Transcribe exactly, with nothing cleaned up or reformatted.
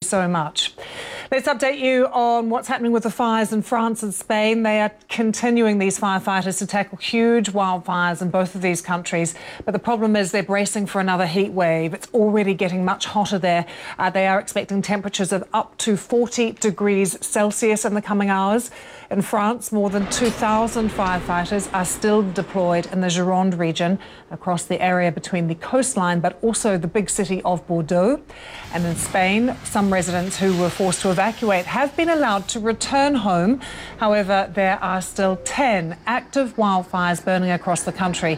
so much. Let's update you on what's happening with the fires in France and Spain. They are continuing, these firefighters, to tackle huge wildfires in both of these countries. But the problem is they're bracing for another heat wave. It's already getting much hotter there. Uh, they are expecting temperatures of up to forty degrees Celsius in the coming hours. In France, more than two thousand firefighters are still deployed in the Gironde region across the area between the coastline but also the big city of Bordeaux. And in Spain, some residents who were forced to evacuate have been allowed to return home. However, there are still ten active wildfires burning across the country.